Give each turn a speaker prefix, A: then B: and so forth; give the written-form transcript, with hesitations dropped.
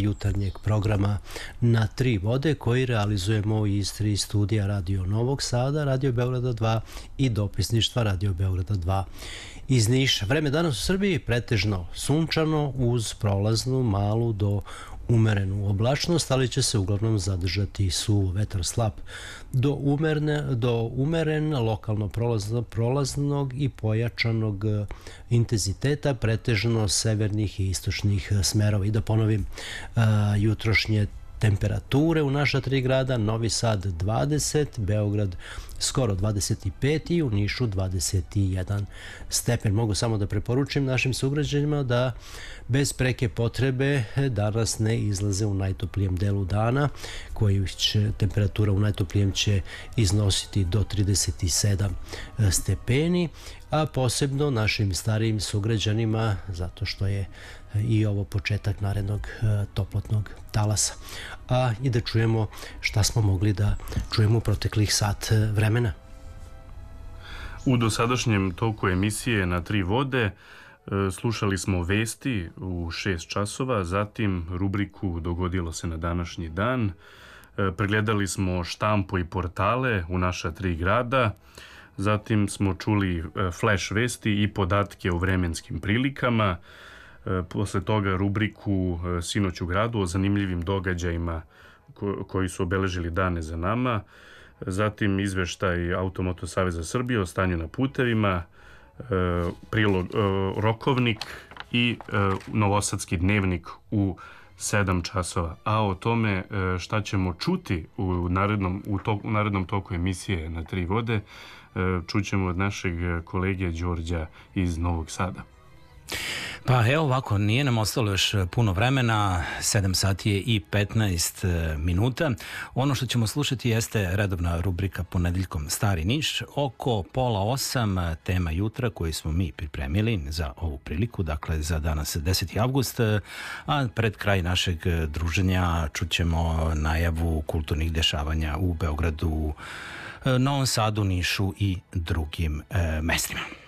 A: jutarnjeg programa Na tri vode koji realizujemo iz 3 studija Radio Novog Sada, Radio Beograda 2 i dopisništva Radio Beograda 2 iz Niša. Vreme danas u Srbiji pretežno sunčano uz prolaznu malu do umerenu oblačnost, ali će se uglavnom zadržati suvo, vetar slab do umeren, lokalno prolaznog i pojačanog intenziteta, pretežno severnih i istočnih smerova. I da ponovim, jutrošnje temperature u naša 3 grada: Novi Sad 20, Beograd skoro 25 i u Nišu 21 stepen. Mogu samo da preporučim našim sugrađanima da bez preke potrebe danas ne izlaze u najtoplijem delu dana, koji će temperatura u najtoplijem će iznositi do 37 stepeni, a posebno našim starijim sugrađanima, zato što je i ovo početak narednog toplotnog talasa. A i da čujemo šta smo mogli da čujemo u proteklih sat vremena.
B: U dosadašnjem toku emisije Na tri vode slušali smo vesti u 6 časova, zatim rubriku Dogodilo se na današnji dan, pregledali smo štampu i portale u naša 3 grada, zatim smo čuli flash vesti i podatke o vremenskim prilikama, posle toga rubriku Sinoć u gradu o zanimljivim događajima koji su obeležili dane za nama, zatim izveštaj Automoto Saveza Srbije o stanju na putevima, prilog rokovnik i Novosadski dnevnik u 7 časova. A o tome šta ćemo čuti u narednom toku emisije Na tri vode čućemo od našeg kolege Đorđa iz Novog Sada.
C: Pa evo ovako, nije nam ostalo još puno vremena, 7 sati je i 15 minuta. Ono što ćemo slušati jeste redovna rubrika Ponedeljkom Stari Niš. Oko 7:30 tema jutra koju smo mi pripremili za ovu priliku, dakle za danas 10. avgust, a pred kraj našeg druženja čućemo najavu kulturnih dešavanja u Beogradu, Novom Sadu, Nišu i drugim mestima.